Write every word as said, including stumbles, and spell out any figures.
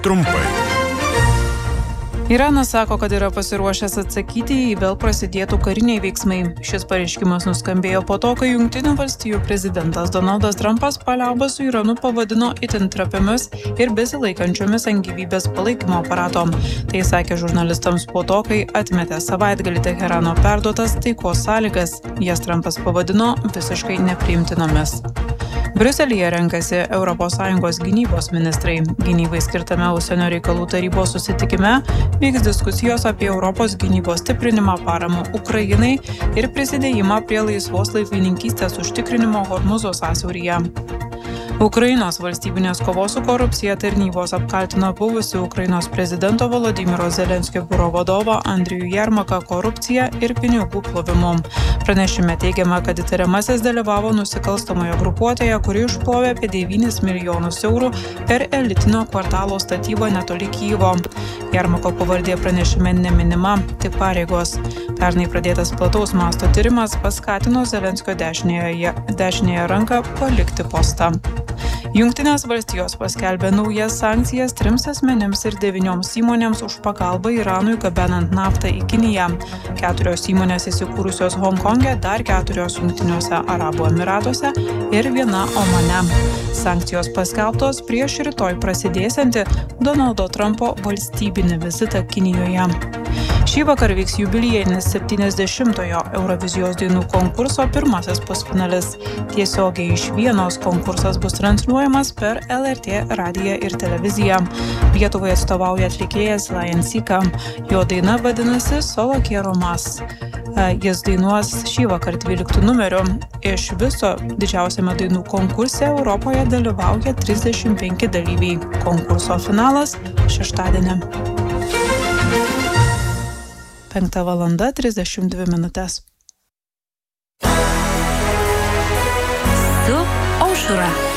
Trumpai. Iranas sako, kad yra pasiruošęs atsakyti, jei vėl prasidėtų kariniai veiksmai. Šis pareiškimas nuskambėjo po to, kai Jungtinių valstijų prezidentas Donaldas Trumpas paliaubas su Iranu pavadino itin trapiomis ir besilaikančiomis ant gyvybės palaikymo aparato. Tai sakė žurnalistams po to, kai atmetė savaitgalį Teherano perduotas taikos sąlygas. Jas Trumpas pavadino visiškai nepriimtinomis. Briuselyje renkasi Europos Sąjungos gynybos ministrai. Gynybai skirtame užsienio reikalų tarybos susitikime vyks diskusijos apie Europos gynybos stiprinimą, paramą Ukrainai ir prisidėjimą prie laisvos laivininkystės užtikrinimo Hormūzo sąsiauryje. Ukrainos valstybinės kovos su korupcija tarnybos apkaltino buvusi Ukrainos prezidento Volodymyro Zelenskio biuro vadovą Andrijų Jermaką korupcija ir pinigų plovimu. Pranešime teigiama, kad įtariamasis dalyvavo nusikalstamoje grupuotėje, kuri išplovė apie devynis milijonus eurų per elitinio kvartalo statybą netoli Kyjivo. Jermako pavardė pranešime neminima, tik pareigos. Pernai pradėtas plataus masto tyrimas paskatino Zelenskio dešiniąją, dešiniąją ranką palikti postą. Jungtinės valstijos paskelbė naujas sankcijas trims asmenims ir devynioms įmonėms už pagalbą Iranui gabenant naftą į Kiniją. Keturios įmonės įsikūrusios Honkonge, dar keturios Jungtiniuose Arabų Emyratuose ir viena Omane. Sankcijos paskelbtos prieš rytoj prasidėsiantį Donaldo Trumpo valstybinį vizitą Kinijoje. Šį vakar vyks jubiliejinis septyniasdešimtojo Eurovizijos dainų konkurso pirmasis pusfinalis. Tiesiogiai iš Vienos konkursas bus transliuojamas per L R T radiją ir televiziją. Lietuvai atstovauja atlikėjas Lion Sika. Jo daina vadinasi Solo Quiero Más. Jis dainuos šį vakar dvyliktų numeriu. Iš viso didžiausiame dainų konkurse Europoje dalyvauja trisdešimt penki dalyviai. Konkurso finalas šeštadienį. Penkta valanda trisdešimt dvi minutės. Su Aušra.